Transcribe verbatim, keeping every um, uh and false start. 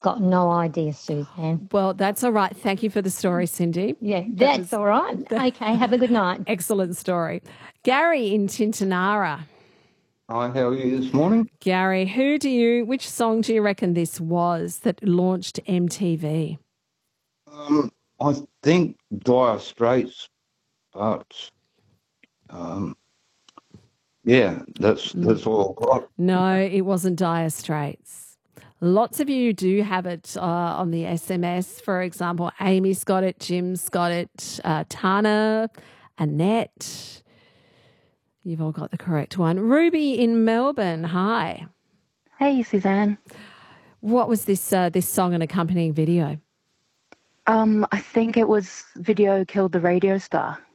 got no idea, Suzanne. Well, that's all right. Thank you for the story, Cindy. Yeah, That that's was- all right. Okay, have a good night. Excellent story. Gary in Tintinara. Hi, how are you this morning? Gary, who do you, which song do you reckon this was that launched M T V? Um, I think Dire Straits, but um, yeah, that's that's all I've got. No, it wasn't Dire Straits. Lots of you do have it uh, on the S M S. For example, Amy's got it, Jim's got it, uh, Tana, Annette. You've all got the correct one. Ruby in Melbourne, hi. Hey, Suzanne. What was this uh, this song and accompanying video? Um, I think it was Video Killed the Radio Star.